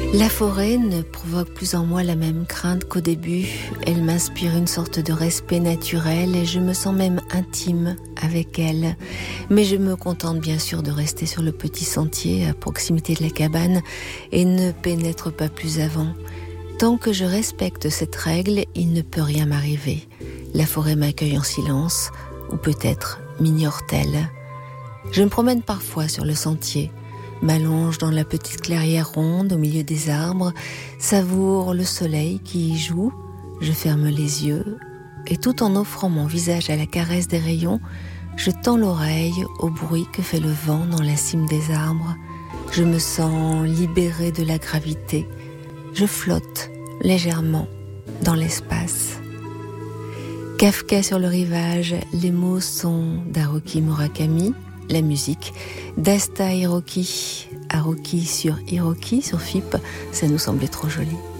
La forêt ne provoque plus en moi la même crainte qu'au début. Elle m'inspire une sorte de respect naturel et je me sens même intime avec elle. Mais je me contente bien sûr de rester sur le petit sentier à proximité de la cabane et ne pénètre pas plus avant. Tant que je respecte cette règle, il ne peut rien m'arriver. La forêt m'accueille en silence, ou peut-être m'ignore-t-elle. Je me promène parfois sur le sentier, m'allonge dans la petite clairière ronde au milieu des arbres, savoure le soleil qui y joue, je ferme les yeux et tout en offrant mon visage à la caresse des rayons, je tends l'oreille au bruit que fait le vent dans la cime des arbres. Je me sens libérée de la gravité, je flotte légèrement dans l'espace. Kafka sur le rivage, les mots sont d'Haruki Murakami, la musique d'Asta Hiroki. Haruki sur Hiroki sur FIP, ça nous semblait trop joli.